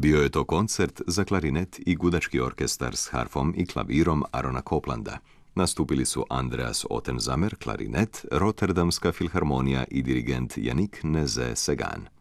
Bio je to koncert za klarinet i gudački orkestar s harfom i klavirom Arona Coplanda. Nastupili su Andreas Ottenzamer, klarinet, Rotterdamska filharmonija i dirigent Yannick Nézet-Séguin.